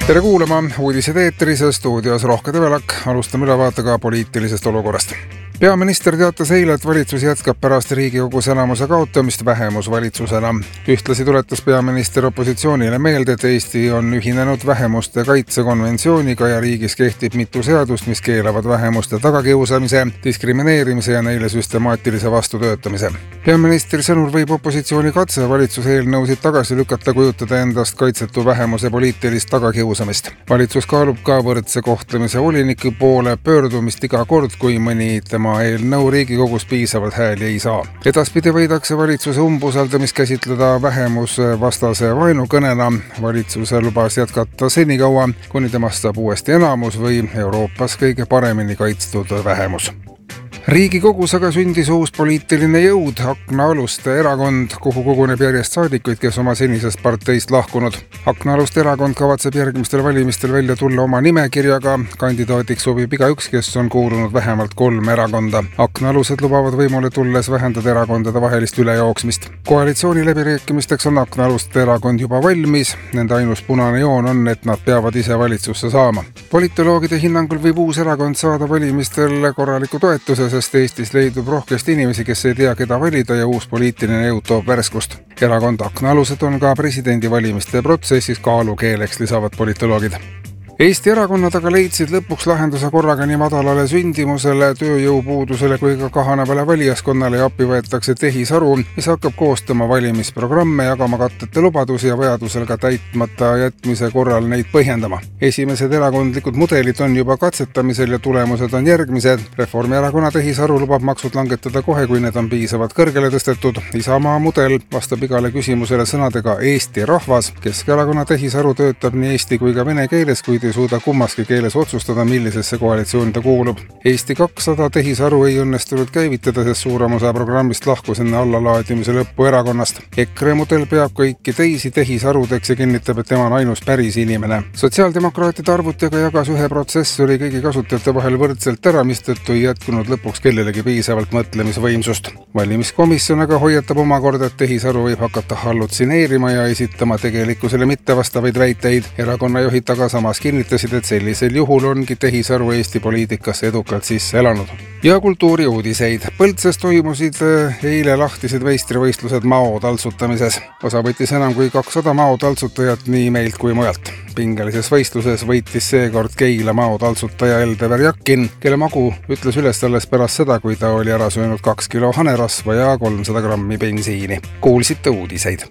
Tere kuulama, uudised eetris ja stuudios Rohke Tevelak. Alustame ülevaatega poliitilisest olukorrast. Peaminister teatas eile, et valitsus jätkab pärast Riigikogus enamuse kaotamist vähemusvalitsusena. Ühtlasi tuletas peaminister opositsioonile meelde, et Eesti on ühinenud vähemuste kaitsekonventsiooniga ja riigis kehtib mitu seadust, mis keelavad vähemuste tagakiusamise, diskrimineerimise ja neile süstemaatilise vastutöötamise. Peaministri sõnul võib opositsiooni katse valitsuse eelnõusid tagasi lükata kujutada endast kaitsetu vähemuse poliitilist tagakiusamist. Valitsus kaalub ka võrdse kohtlemise voliniku poole pöördumist iga kord, kui mõni tema eelnõu Riigikogus piisavalt hääli ei saa. Edaspidi võidakse valitsuse umbusaldamist käsitleda vähemusvastase vaenukõnena. Valitsuse lubas jätkata senikaua, kuni temast saab uuesti enamus või Euroopas kõige paremini kaitstud vähemus. Riigikogus aga sündis uus poliitiline jõud, Aknaaluste erakond, kuhu koguneb järjest saadikuid, kes oma senisest parteist lahkunud. Aknaaluste erakond kavatseb järgmistel valimistel välja tulla oma nimekirjaga. Kandidaadiks sobib igaüks, kes on kuulunud vähemalt 3 erakonda. Aknaalused lubavad võimule tulles vähendada erakondade vahelist ülejooksmist. Koalitsiooni läbirääkimisteks on Aknaaluste erakond juba valmis. Nende ainus punane joon on, et nad peavad ise valitsusse saama. Politoloogide hinnangul võib uus erakond saada valimistel korraliku toetuse, sest Eestis leidub rohkesti inimesi, kes ei tea, keda valida ja uus poliitiline jõud toob värskust. Erakond Aknaalused on ka presidendivalimiste protsessis kaalukeeleks, lisavad politoloogid. Eesti erakonnad aga leidsid lõpuks lahenduse korraga nii madalale sündimusele, tööjõupuudusele kui ka kahanevale valijaskonnale ja appi võetakse tehisaru, mis hakkab koostama valimisprogramme, jagama kattete lubadusi ja vajadusel ka täitmata jätmise korral neid põhjendama. Esimesed erakondlikud mudelid on juba katsetamisel ja tulemused on järgmised. Reformierakonna tehisaru lubab maksud langetada kohe, kui need on piisavalt kõrgele tõstetud. Isamaa mudel vastab igale küsimusele sõnadega Eesti rahvas. Keskerakonna tehisaru töötab nii eesti kui ka vene keeles, kuid ei suuda kummaski keeles otsustada, millisesse koalitsiooni ta kuulub. Eesti 200 tehisaru ei õnnestunud käivitada, sest suurem osa programmist lahkus enne allalaadimise lõppu erakonnast. EKRE mudel peab kõiki teisi tehisarudeks ja kinnitab, et tema on ainus päris inimene. Sotsiaaldemokraatide arvutiga jagas ühe protsessori kõigi kasutajate vahel võrdselt ära, mistõttu ei jätkunud lõpuks kellelegi piisavalt mõtlemisvõimsust. Valimiskomisjon aga hoiatab omakorda, et tehisaru võib hakata hallutsineerima ja esitama tegelikkusele mittevastavaid väiteid. Erakonna juhid aga samas kinnitasid, et sellisel juhul ongi tehisaru Eesti poliitikasse edukalt sisse elanud. Ja kultuuriuudiseid. Põltses toimusid eile lahtised veistrivõistlused mao taltsutamises. Osa võttis enam kui 200 mao taltsutajat nii meilt kui mujalt. Pingelises võistluses võitis seekord Keila mao taltsutaja Eldever Jakin, kelle magu ütles üles alles pärast seda, kui ta oli ära söönud 2 kilo hanerasva ja 300 grammi bensiini. Kuulsite uudiseid.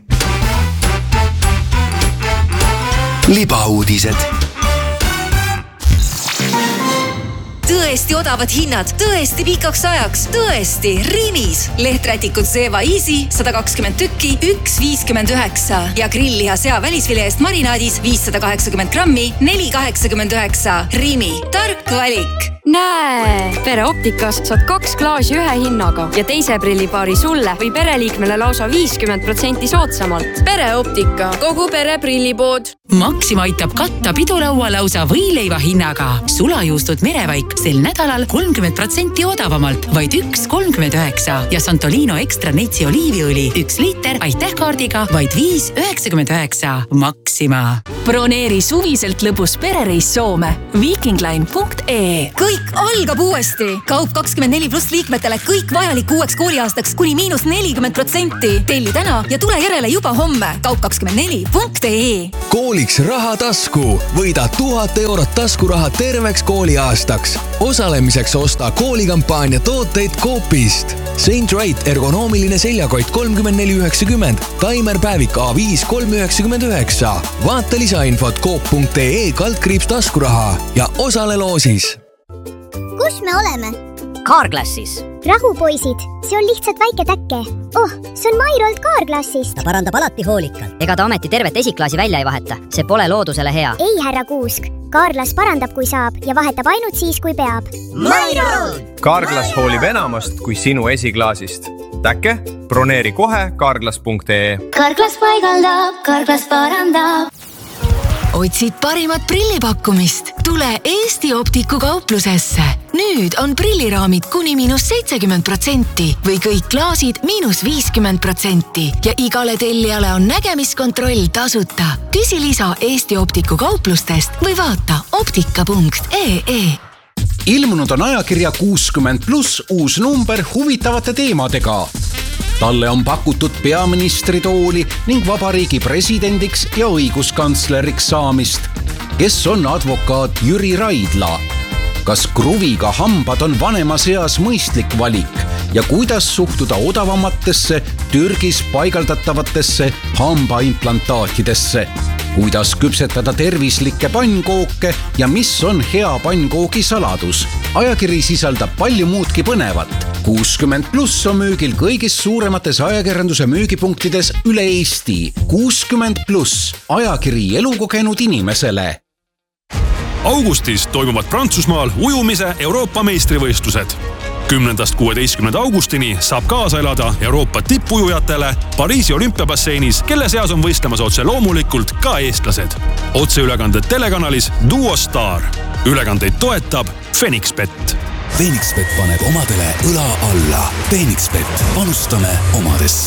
Libauudised. Tõesti odavad hinnad, tõesti pikaks ajaks, tõesti Rimis. Lehträtikud Zeva Easy 120 tükki, 1,59 ja grillliha sea välisfileest marinaadis 580 grammi, 4,89. Rimi, tark valik. Näe, Pere Optikas saad 2 klaasi ühe hinnaga ja teise prillipaari sulle või pereliikmele lausa 50% soodsamalt. Pere Optika, kogu pere prillipood. Maxima aitab katta pidulaua lausa võileiva hinnaga. Sulajuustud merevaik sel nädalal 30% odavamalt, vaid 1,39 ja Santolino Extra Neitsi oliiviõli 1 liiter aitähkaardiga vaid 5,99. Maxima. Broneeri suviselt lõbus perereis Soome. Vikingline.ee. Kõik algab uuesti. Kaup 24+ liikmetele kõik vajalik uueks kooliaastaks kuni -40%. Telli täna ja tule järele juba homme. Kaup24.ee. Kooliks raha tasku. Võida 1000 eurot taskuraha terveks kooliaastaks. Osalemiseks osta koolikampaania tooteid Coopist. Saint Wright ergonoomiline seljakott 34,90, Taimer päevik A5 3,99. Vaata lisainfot coop.ee/ taskuraha ja osale loosis. Kus me oleme? Carglassis. Rahu, poisid, see on lihtsalt väike täkke. Oh, see on Mairolt Carglassist. Ta parandab alati hoolikalt. Ega ta ometi tervet esiklaasi välja ei vaheta. See pole loodusele hea. Ei, härra Kuusk. Carglass parandab, kui saab ja vahetab ainult siis, kui peab. Mairolt! Carglass hoolib enamast kui sinu esiklaasist. Täkke? Broneeri kohe Carglass.ee. Carglass paigaldab, Carglass parandab. Otsid parimat prillipakkumist? Tule Eesti Optiku kauplusesse. Nüüd on prilliraamid kuni -70% või kõik klaasid -50% ja igale tellijale on nägemiskontroll tasuta. Küsi lisa Eesti Optiku kauplustest või vaata optika.ee. Ilmunud on ajakirja 60+ uus number huvitavate teemadega. Talle on pakutud peaministritooli ning vabariigi presidendiks ja õiguskantsleriks saamist. Kes on advokaat Jüri Raidla? Kas kruviga hambad on vanemas eas mõistlik valik ja kuidas suhtuda odavamatesse Türgis paigaldatavatesse hambaimplantaatidesse? Kuidas küpsetada tervislikke pannkooke ja mis on hea pannkoogi saladus? Ajakiri sisaldab palju muudki põnevat. 60+ on müügil kõigis suuremates ajakirjanduse müügipunktides üle Eesti. 60+, ajakiri elukogenud inimesele. Augustis toimuvad Prantsusmaal ujumise Euroopa meistrivõistlused. 10.–16. augustini saab kaasa elada Euroopa tippujujatele Pariisi olümpiabasseinis, kelle seas on võistlemas otse loomulikult ka eestlased. Otseülekanded telekanalis Duo Star. Ülekandeid toetab Phoenixbet. Phoenixbet paneb omadele õla alla. Phoenixbet, panustame omadesse.